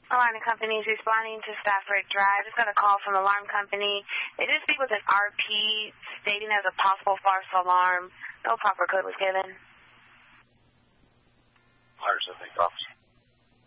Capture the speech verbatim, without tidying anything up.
Alarm company is responding to Stafford Drive. Just got a call from the alarm company. They did speak with an R P stating as a possible false alarm. No proper code was given. Hires, I think, officer.